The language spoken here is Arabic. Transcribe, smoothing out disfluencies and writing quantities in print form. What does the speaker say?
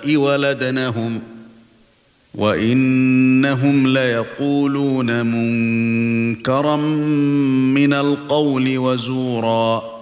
الْمَلَإِ وَلَدْنَهُمْ وَإِنَّهُمْ لَيَقُولُونَ مُنكَرًا مِنَ الْقَوْلِ وَزُورًا